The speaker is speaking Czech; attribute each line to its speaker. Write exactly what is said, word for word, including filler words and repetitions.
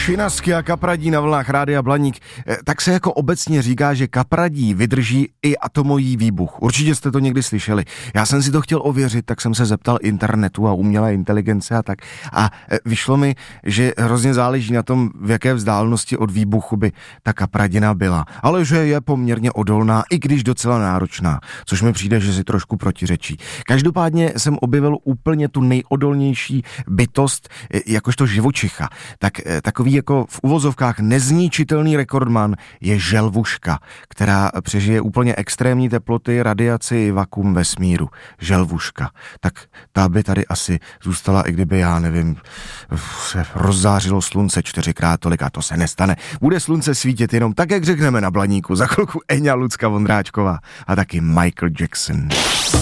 Speaker 1: Šinasky a kapradí na vlnách Rádia Blaník. Tak se jako obecně říká, že kapradí vydrží i atomový výbuch. Určitě jste to někdy slyšeli. Já jsem si to chtěl ověřit, tak jsem se zeptal internetu a umělé inteligence a tak. A vyšlo mi, že hrozně záleží na tom, v jaké vzdálenosti od výbuchu by ta kapradina byla. Ale že je poměrně odolná, i když docela náročná, což mi přijde, že si trošku protiřečí. Každopádně jsem objevil úplně tu nejodolnější bytost, jakožto živočicha. Tak takový jako v uvozovkách nezničitelný rekordman je želvuška, která přežije úplně extrémní teploty, radiaci, vakuum vesmíru. Želvuška. Tak ta by tady asi zůstala, i kdyby, já nevím, se rozzářilo slunce čtyřikrát tolik, a to se nestane. Bude slunce svítit jenom tak, jak řekneme na Blaníku. Za chvilku Eňa Lucka Vondráčková a taky Michael Jackson.